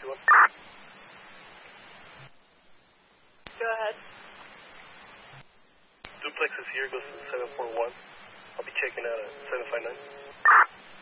721. Go ahead. Duplex is here, goes to 741. I'll be checking out at 759.